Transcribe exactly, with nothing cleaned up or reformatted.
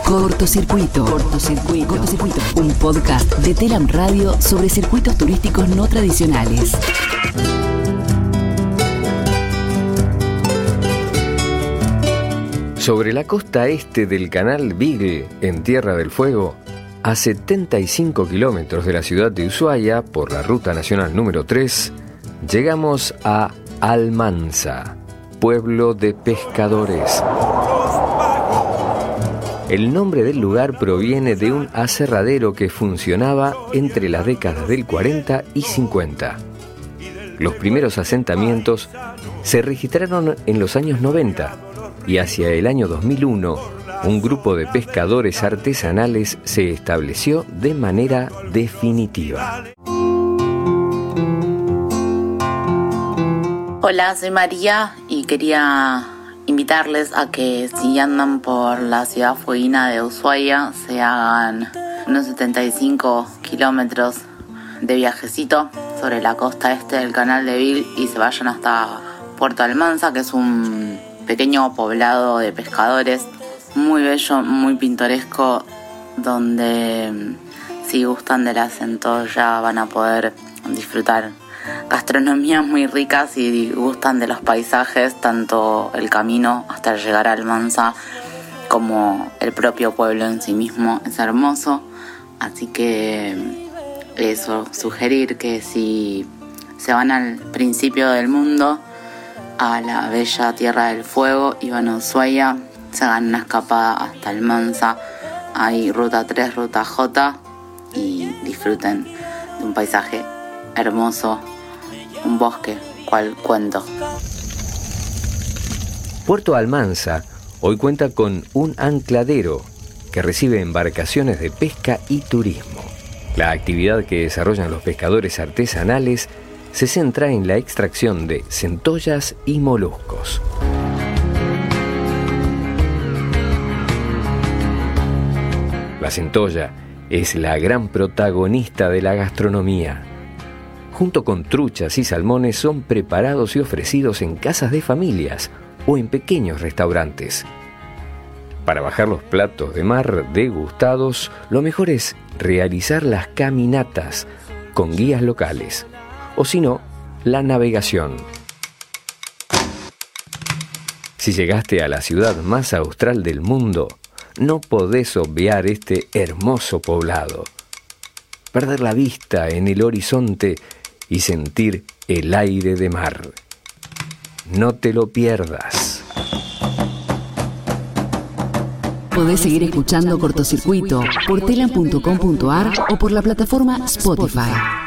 Cortocircuito. Cortocircuito. Cortocircuito. Un podcast de Telam Radio sobre circuitos turísticos no tradicionales. Sobre la costa este del canal Beagle, en Tierra del Fuego, a setenta y cinco kilómetros de la ciudad de Ushuaia, por la ruta nacional número tres, llegamos a Almanza, pueblo de pescadores. El nombre del lugar proviene de un aserradero que funcionaba entre las décadas del cuarenta y cincuenta. Los primeros asentamientos se registraron en los años noventa y hacia el año dos mil uno un grupo de pescadores artesanales se estableció de manera definitiva. Hola, soy María y quería invitarles a que si andan por la ciudad fueguina de Ushuaia se hagan unos setenta y cinco kilómetros de viajecito sobre la costa este del canal de Beagle y se vayan hasta Puerto Almanza, que es un pequeño poblado de pescadores muy bello, muy pintoresco, donde si gustan de la centolla van a poder disfrutar gastronomías muy ricas y gustan de los paisajes, tanto el camino hasta llegar a Almanza como el propio pueblo en sí mismo es hermoso. Así que eso, sugerir que si se van al principio del mundo, a la bella Tierra del Fuego y van a Ushuaia, se hagan una escapada hasta Almanza. Hay ruta tres, ruta J, y disfruten de un paisaje hermoso, un bosque, cual cuento. Puerto Almanza hoy cuenta con un ancladero que recibe embarcaciones de pesca y turismo. La actividad que desarrollan los pescadores artesanales se centra en la extracción de centollas y moluscos. La centolla es la gran protagonista de la gastronomía. Junto con truchas y salmones son preparados y ofrecidos en casas de familias o en pequeños restaurantes. Para bajar los platos de mar degustados, lo mejor es realizar las caminatas con guías locales, o si no, la navegación. Si llegaste a la ciudad más austral del mundo, no podés obviar este hermoso poblado. Perder la vista en el horizonte y sentir el aire de mar. No te lo pierdas. Podés seguir escuchando Cortocircuito por telam punto com punto ar o por la plataforma Spotify.